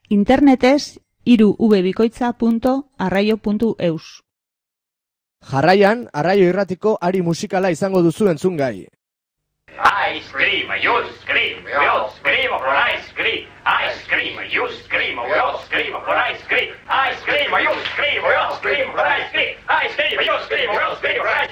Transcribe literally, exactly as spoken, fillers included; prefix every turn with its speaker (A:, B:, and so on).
A: Internetez hiru v bikoitza puntu arraio puntu eus.
B: Jarraian, Arraio Irratiko ari musikala izango duzu entzungai.
C: Ice cream, you scream, we all scream for ice cream. Ice cream, you scream, we all scream for ice cream. Ice cream, you scream, we all scream for ice cream. Ice cream, you scream, we all scream for ice cream.